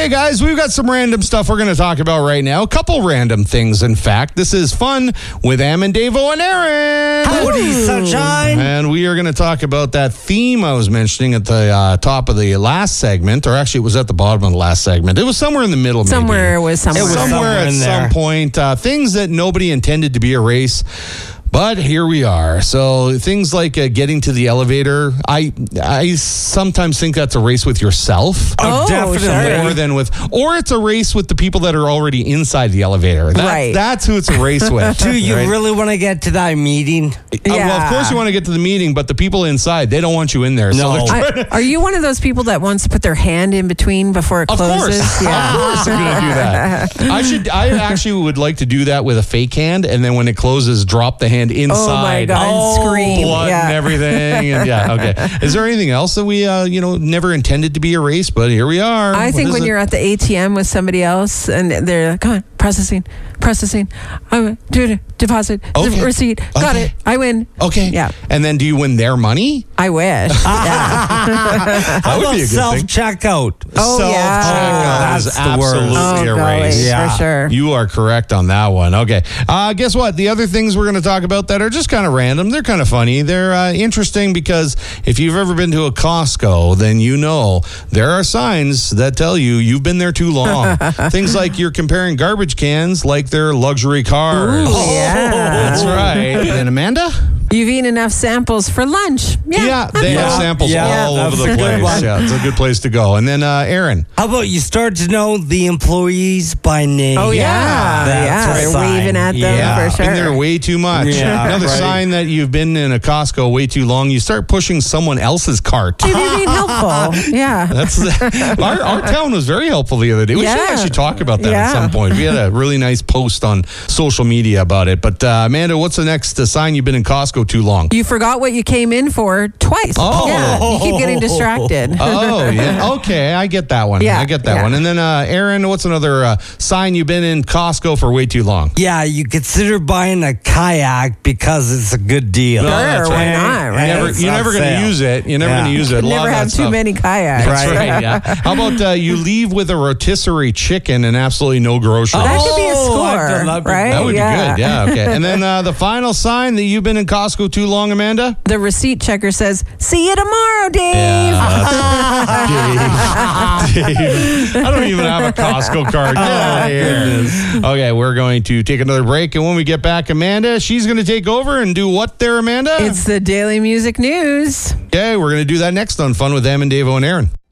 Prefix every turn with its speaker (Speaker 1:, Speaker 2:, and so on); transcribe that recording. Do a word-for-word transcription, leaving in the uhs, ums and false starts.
Speaker 1: Okay, guys, we've got some random stuff we're going to talk about right now. A couple random things, in fact. This is Fun with Am and Davo and Aaron.
Speaker 2: Howdy, sunshine.
Speaker 1: And we are going to talk about that theme I was mentioning at the uh, top of the last segment, or actually it was at the bottom of the last segment. It was somewhere in the middle,
Speaker 3: Somewhere
Speaker 1: maybe.
Speaker 3: it was somewhere.
Speaker 1: It was somewhere,
Speaker 2: somewhere
Speaker 1: at
Speaker 2: in there.
Speaker 1: some point. Uh, things that nobody intended to be a race. But here we are. So things like uh, getting to the elevator, I I sometimes think that's a race with yourself.
Speaker 3: Oh,
Speaker 2: definitely.
Speaker 3: sure.
Speaker 1: More than with, or it's a race with the people that are already inside the elevator. That,
Speaker 3: Right.
Speaker 1: That's who it's a race with.
Speaker 2: Do you
Speaker 1: right?
Speaker 2: really want to get to that meeting?
Speaker 1: Uh, well, of
Speaker 3: Yeah.
Speaker 1: course you want to get to the meeting, but the people inside, they don't want you in there. So
Speaker 2: No.
Speaker 1: they're trying
Speaker 3: I, are you one of those people that wants to put their hand in between before it
Speaker 1: Of
Speaker 3: closes?
Speaker 1: course,
Speaker 3: Yeah.
Speaker 1: of course, I'm gonna do that. I should. I actually would like to do that with a fake hand, and then when it closes, drop the hand inside.
Speaker 3: Oh my God!
Speaker 2: Oh,
Speaker 3: Scream!
Speaker 1: Blood
Speaker 3: yeah.
Speaker 1: and everything, and yeah, okay. Is there anything else that we, uh, you know, never intended to be a race, but here we are?
Speaker 3: I
Speaker 1: What
Speaker 3: think
Speaker 1: is
Speaker 3: when
Speaker 1: it?
Speaker 3: you're at the A T M with somebody else and they're like, come on, processing, processing, I'm do deposit,
Speaker 1: Okay.
Speaker 3: receipt, got
Speaker 1: Okay.
Speaker 3: it, I win.
Speaker 1: okay,
Speaker 3: Yeah.
Speaker 1: and then do you win their money?
Speaker 3: I wish. yeah.
Speaker 2: How
Speaker 1: would
Speaker 2: about
Speaker 1: be a good
Speaker 2: self
Speaker 1: thing.
Speaker 2: checkout?
Speaker 3: Oh, yeah.
Speaker 1: Self-checkout
Speaker 2: That's
Speaker 1: is
Speaker 2: the word.
Speaker 1: absolutely
Speaker 3: Oh,
Speaker 1: a
Speaker 3: golly,
Speaker 1: race.
Speaker 2: Yeah.
Speaker 3: for sure.
Speaker 1: You are correct on that one. Okay. Uh, guess what? The other things we're going to talk about that are just kind of random. They're kind of funny. They're uh, interesting because if you've ever been to a Costco, then you know there are signs that tell you you've been there too long. Things like you're comparing garbage cans like they're luxury cars.
Speaker 3: Ooh, yeah.
Speaker 1: That's right. And Amanda?
Speaker 3: You've eaten enough samples for lunch. Yeah.
Speaker 1: Yeah, they have
Speaker 2: Yeah.
Speaker 1: samples
Speaker 2: Yeah,
Speaker 1: all over
Speaker 2: that's
Speaker 1: the
Speaker 2: a good
Speaker 1: place.
Speaker 2: one.
Speaker 1: Yeah, it's a good place to go. And then uh, Aaron.
Speaker 2: How about you start to know the employees by name?
Speaker 3: Oh, yeah.
Speaker 2: That's
Speaker 3: yeah.
Speaker 2: a
Speaker 3: They're
Speaker 2: sign.
Speaker 3: waving at them
Speaker 2: Yeah.
Speaker 3: for sure.
Speaker 1: Been there way too much.
Speaker 2: Yeah,
Speaker 1: Another
Speaker 2: right.
Speaker 1: sign that you've been in a Costco way too long, you start pushing someone else's cart.
Speaker 3: Maybe being helpful. Yeah.
Speaker 1: That's our, our town was very helpful the other day. We should
Speaker 3: Yeah.
Speaker 1: actually talk about that
Speaker 3: Yeah.
Speaker 1: at some point. We had a really nice post on social media about it. But uh, Amanda, what's the next uh, sign you've been in Costco too long?
Speaker 3: You forgot what you came in for twice.
Speaker 1: Oh.
Speaker 3: Yeah. You keep getting distracted.
Speaker 1: Oh, yeah. Okay, I get that one.
Speaker 3: Yeah,
Speaker 1: I get that
Speaker 3: yeah.
Speaker 1: one. And then, uh, Aaron, what's another uh, sign you've been in Costco for way too long?
Speaker 2: Yeah, you consider buying a kayak because it's a good deal.
Speaker 1: No,
Speaker 3: Sure,
Speaker 1: that's
Speaker 3: why
Speaker 1: right.
Speaker 3: not,
Speaker 1: You're
Speaker 3: right?
Speaker 1: never,
Speaker 2: It's
Speaker 1: you're
Speaker 2: on
Speaker 1: never going to
Speaker 2: sale.
Speaker 1: use it. You're never
Speaker 2: Yeah.
Speaker 1: going to use it. A lot
Speaker 3: Never
Speaker 1: of that
Speaker 3: have too
Speaker 1: stuff-
Speaker 3: many kayaks.
Speaker 1: That's right, yeah. How about uh, you leave with a rotisserie chicken and absolutely no groceries?
Speaker 3: That could be a
Speaker 2: Oh,
Speaker 3: score,
Speaker 2: I've done that before.
Speaker 3: right?
Speaker 1: That would
Speaker 3: yeah.
Speaker 1: be good, yeah, okay. And then uh, the final sign that you've been in Costco too long, Amanda?
Speaker 3: The receipt checker says, "See you tomorrow, Dave."
Speaker 1: Dave. Dave. I don't even have a Costco card. Get out of here. Okay, we're going to take another break, and when we get back, Amanda, she's going to take over and do what there, Amanda?
Speaker 3: It's the Daily Music News.
Speaker 1: Okay, we're going to do that next on Fun with Am and Davo and Aaron.